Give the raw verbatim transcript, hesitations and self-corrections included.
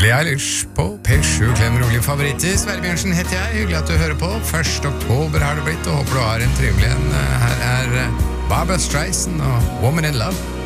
Billie Eilish på P sju Klem rolig favoritter. Sverre Bjørnsen heter jeg, hyggelig at du hører på. første oktober har det blitt, og håper du har en trivelig en. Her er Barbra Streisand og Woman in Love.